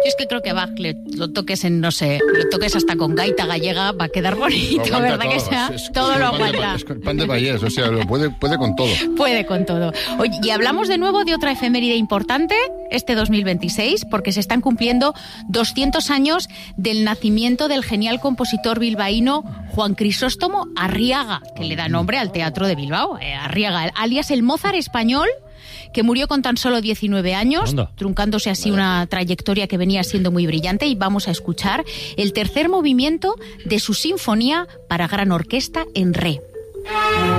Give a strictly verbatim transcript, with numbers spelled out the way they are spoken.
es que creo que Bach le, lo toques en, no sé, lo toques hasta con gaita gallega, va a quedar bonito, Aguanta ¿verdad? todo, Que sea, es- es- todo es lo pan de- aguanta. Es pan de Vallés, o sea, lo puede, puede con todo. Puede con todo. Oye, y hablamos de nuevo de otra efeméride importante este dos mil veintiséis, porque se están cumpliendo doscientos años del nacimiento del genial compositor bilbaíno Juan Crisóstomo Arriaga, que le da nombre al Teatro de Bilbao. Eh, Arriaga, alias el Mozart español, que murió con tan solo diecinueve años, Anda. truncándose así una trayectoria que venía siendo muy brillante. Y vamos a escuchar el tercer movimiento de su sinfonía para gran orquesta en re.